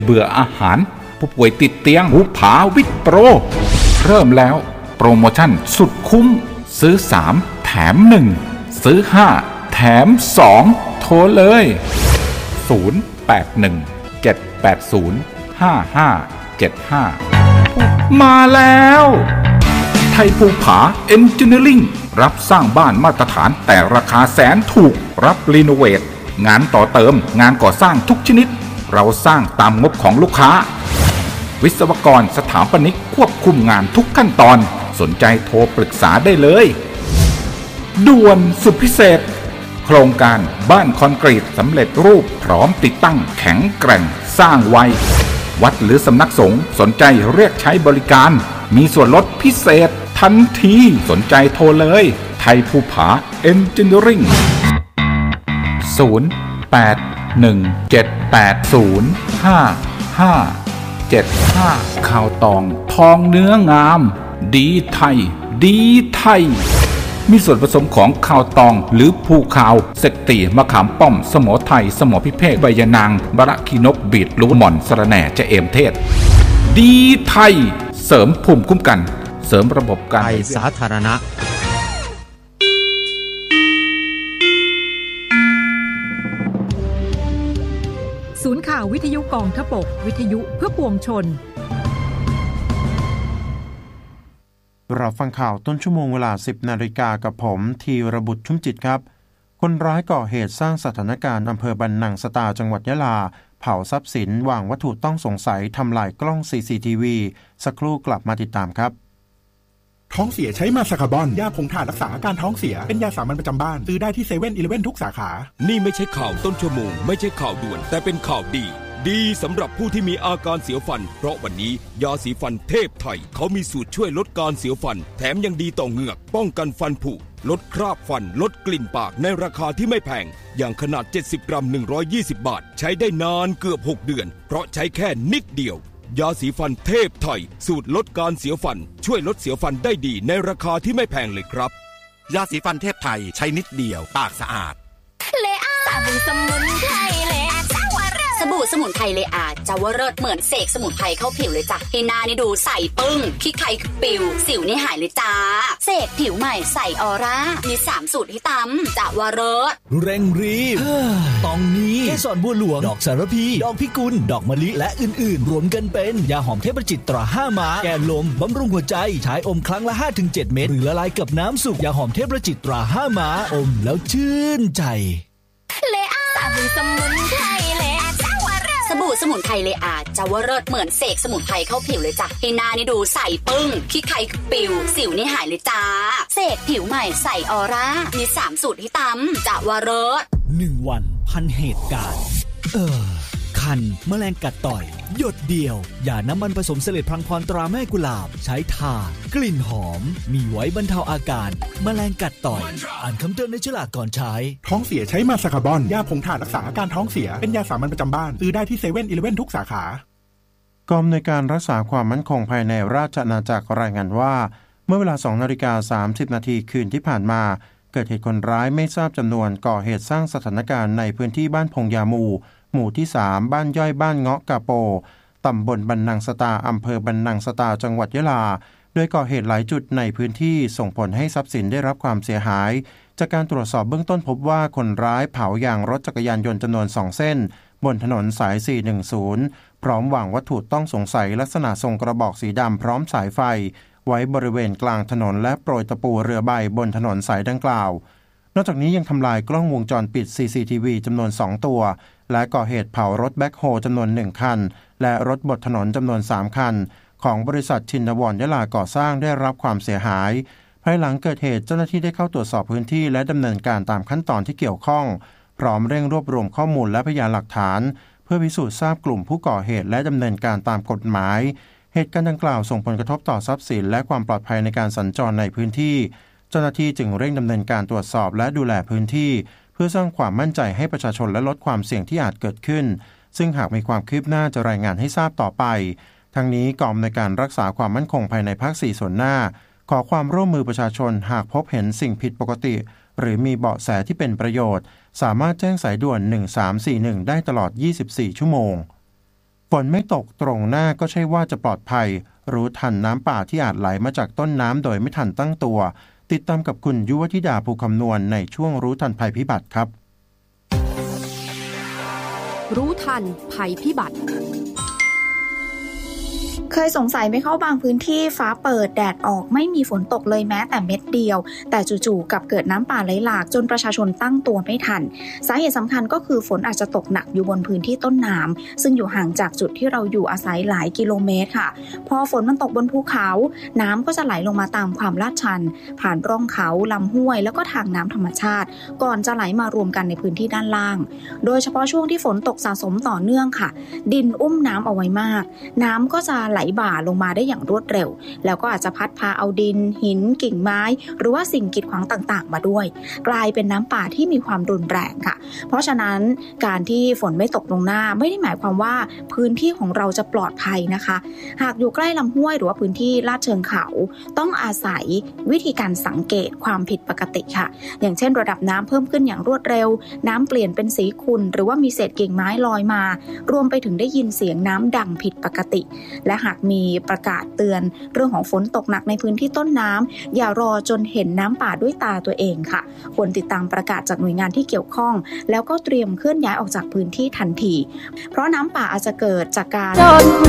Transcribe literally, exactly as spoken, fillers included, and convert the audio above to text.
เบื่ออาหารผู้ป่วยติดเตียงภูผาวิทโปรเริ่มแล้วโปรโมชั่นสุดคุ้มซื้อสามแถมหนึ่งซื้อห้าแถมสองโทรเลยศูนย์ แปด หนึ่ง เจ็ด แปด ศูนย์ ห้า ห้า เจ็ด ห้ามาแล้วไทยภูผาเอนจิเนียริ่งรับสร้างบ้านมาตรฐานแต่ราคาแสนถูกรับรีโนเวทงานต่อเติมงานก่อสร้างทุกชนิดเราสร้างตามงบของลูกค้าวิศวกรสถาปนิกควบคุมงานทุกขั้นตอนสนใจโทรปรึกษาได้เลยด่วนสุดพิเศษโครงการบ้านคอนกรีตสำเร็จรูปพร้อมติดตั้งแข็งแกร่งสร้างไววัดหรือสำนักสงฆ์สนใจเรียกใช้บริการมีส่วนลดพิเศษทันทีสนใจโทรเลยไทยภูผาเอนจิเนียริ่งศูนย์ แปด หนึ่ง เจ็ด แปด ศูนย์ ห้า ห้า เจ็ด ห้าข้าวตองทองเนื้องามดีไทยดีไทยมีส่วนผสมของข้าวตองหรือภูขาวเสกตีมะขามป้อมสมอไทยสมอพิเภกใบยะนางบะระคีนกบีดลูหม่อนสะระแหน่จะเอมเทศดีไทยเสริมภูมิคุ้มกันเสริมระบบการไปสาธารณะศูนย์ข่าววิทยุกองทพบกวิทยุเพื่อปวงชนเราฟังข่าวต้นชั่วโมงเวลา สิบ นาฬิกากับผมธีรบุตรชุ่มจิตครับคนร้ายก่อเหตุสร้างสถานการณ์อำเภอบันนังสตาจังหวัดยะลาเผาทรัพย์สินวางวัตถุต้องสงสัยทำลายกล้อง ซี ซี ที วี สักครู่กลับมาติดตามครับท้องเสียใช้มาซาคาบอนยาผงถ่านรักษาอาการท้องเสียเป็นยาสามัญประจำบ้านซื้อได้ที่เซเว่นอีเลฟเว่นทุกสาขานี่ไม่ใช่ข่าวต้นชั่วโมงไม่ใช่ข่าวด่วนแต่เป็นข่าวดีดีสำหรับผู้ที่มีอาการเสียวฟันเพราะวันนี้ยาสีฟันเทพไทยเขามีสูตรช่วยลดการเสียวฟันแถมยังดีต่อเหงือกป้องกันฟันผุลดคราบฟันลดกลิ่นปากในราคาที่ไม่แพงอย่างขนาดเจ็ดสิบกรัมหนึ่งร้อยยี่สิบบาทใช้ได้นานเกือบหกเดือนเพราะใช้แค่นิดเดียวยาสีฟันเทพไทยสูตรลดการเสียวฟันช่วยลดเสียวฟันได้ดีในราคาที่ไม่แพงเลยครับยาสีฟันเทพไทยใช้นิดเดียวปากสะอาดเลอาสบู่สมุนไพรเลอาจาวเริศสบู่สมุนไพรเลอาจาวเริศเหมือนเสกสมุนไพรเข้าผิวเลยจ้ะให้หน้านี่ดูใสปึ้งขี้ใครปิวสิวนี่หายเลยจ้าเสกผิวใหม่ใสออร่ามีสามสูตรให้ตำจาวเริศเร่งรีบตองนี้เกสรบัวหลวงดอกสารพีดอกพิกุลดอกมะลิและอื่นๆรวมกันเป็นยาหอมเทพจิตตราห้าม้าแก้ลมบำรุงหัวใจใช้อมครั้งละ ห้าถึงเจ็ด เม็ดหรือละลายกับน้ำสุกยาหอมเทพจิตตราห้าม้าอมแล้วชื่นใจเลอาสบู่สมุนไพรเลอาจาวเริศสบู่สมุนไพรเลอาจาวเริศเหมือนเสกสมุนไพรเข้าผิวเลยจ้ะให้หน้านี่ดูใสปึ้งขี้ใครปิวสิวนี่หายเลยจ้าเสกผิวใหม่ใสออร่ามีสามสูตรให้ตำจาวเริศหนึ่งวันพันเหตุการณ์เออคันแมลงกัดต่อยหยดเดียวอย่าน้ำมันผสมเสลดพลังพรตราแม่กุหลาบใช้ทากลิ่นหอมมีไว้บรรเทาอาการแมลงกัดต่อยอ่านคำเตือนในฉลากก่อนใช้ท้องเสียใช้มาซาคาบอนยาผงถ่านรักษาอาการท้องเสียเป็นยาสามัญประจำบ้านซื้อได้ที่เซเว่นอีเลฟเว่นทุกสาขากองอำนวยการรักษาความมั่นคงภายในราชอาณาจักรรายงานว่าเมื่อเวลา สองนาฬิกาสามสิบ นาทีคืนที่ผ่านมาเกิดเหตุคนร้ายไม่ทราบจำนวนก่อเหตุสร้างสถานการณ์ในพื้นที่บ้านพงยามูหมู่ที่สามบ้านย่อยบ้านเงาะกาโปตำบลบันนังสตาอำเภอบันนังสตาจังหวัดยะลาโดยก่อเหตุหลายจุดในพื้นที่ส่งผลให้ทรัพย์สินได้รับความเสียหายจากการตรวจสอบเบื้องต้นพบว่าคนร้ายเผายางรถจักรยานยนต์จำนวนสองเส้นบนถนนสายสี่หนึ่งศูนย์พร้อมวางวัตถุต้องสงสัยลักษณะทรงกระบอกสีดำพร้อมสายไฟไว้บริเวณกลางถนนและโปรยตะปูเรือใบบนถนนสายดังกล่าวนอกจากนี้ยังทำลายกล้องวงจรปิด ซี ซี ที วี จำนวนสองตัวและก่อเหตุเผารถแบ็คโฮจำนวนหนึ่งคันและรถบดถนนจำนวนสามคันของบริษัทชินวรยะลาก่อสร้างได้รับความเสียหายภายหลังเกิดเหตุเจ้าหน้าที่ได้เข้าตรวจสอบพื้นที่และดำเนินการตามขั้นตอนที่เกี่ยวข้องพร้อมเร่งรวบรวมข้อมูลและพยานหลักฐานเพื่อพิสูจน์ทราบกลุ่มผู้ก่อเหตุและดำเนินการตามกฎหมายเหตุการณ์ดังกล่าวส่งผลกระทบต่อทรัพย์สินและความปลอดภัยในการสัญจรในพื้นที่เจ้าหน้าที่จึงเร่งดำเนินการตรวจสอบและดูแลพื้นที่เพื่อสร้างความมั่นใจให้ประชาชนและลดความเสี่ยงที่อาจเกิดขึ้นซึ่งหากมีความคืบหน้าจะรายงานให้ทราบต่อไปทั้งนี้กองอำนวยการรักษาความมั่นคงภายในภาคสี่ส่วนหน้าขอความร่วมมือประชาชนหากพบเห็นสิ่งผิดปกติหรือมีเบาะแสที่เป็นประโยชน์สามารถแจ้งสายด่วนหนึ่งสามสี่หนึ่งได้ตลอดยี่สิบสี่ชั่วโมงฝนไม่ตกตรงหน้าก็ใช่ว่าจะปลอดภัยรู้ทันน้ำป่าที่อาจไหลมาจากต้นน้ำโดยไม่ทันตั้งตัวติดตามกับคุณยุวธิดาภูคำนวณในช่วงรู้ทันภัยพิบัติครับรู้ทันภัยพิบัติเคยสงสัยไหมคะบางพื้นที่ฟ้าเปิดแดดออกไม่มีฝนตกเลยแม้แต่เม็ดเดียวแต่จู่ๆกับเกิดน้ำป่าไหลหลากจนประชาชนตั้งตัวไม่ทันสาเหตุสำคัญก็คือฝนอาจจะตกหนักอยู่บนพื้นที่ต้นน้ำซึ่งอยู่ห่างจากจุดที่เราอยู่อาศัยหลายกิโลเมตรค่ะพอฝนมันตกบนภูเขาน้ำก็จะไหลลงมาตามความลาดชันผ่านร่องเขาลำห้วยแล้วก็ทางน้ำธรรมชาติก่อนจะไหลมารวมกันในพื้นที่ด้านล่างโดยเฉพาะช่วงที่ฝนตกสะสมต่อเนื่องค่ะดินอุ้มน้ำเอาไว้มากน้ำก็จะไหลบ่าลงมาได้อย่างรวดเร็วแล้วก็อาจจะพัดพาเอาดินหินกิ่งไม้หรือว่าสิ่งกีดขวางต่างๆมาด้วยกลายเป็นน้ำป่าที่มีความรุนแรงค่ะเพราะฉะนั้นการที่ฝนไม่ตกลงหน้าไม่ได้หมายความว่าพื้นที่ของเราจะปลอดภัยนะคะหากอยู่ใกล้ลำห้วยหรือว่าพื้นที่ลาดเชิงเขาต้องอาศัยวิธีการสังเกตความผิดปกติค่ะอย่างเช่นระดับน้ำเพิ่มขึ้นอย่างรวดเร็วน้ำเปลี่ยนเป็นสีขุ่นหรือว่ามีเศษกิ่งไม้ลอยมารวมไปถึงได้ยินเสียงน้ำดังผิดปกติและหากมีประกาศเตือนเรื่องของฝนตกหนักในพื้นที่ต้นน้ำอย่ารอจนเห็นน้ำป่าด้วยตาตัวเองค่ะควรติดตามประกาศจากหน่วยงานที่เกี่ยวข้องแล้วก็เตรียมเคลื่อนย้ายออกจากพื้นที่ทันทีเพราะน้ำป่าอาจจะเกิดจากการ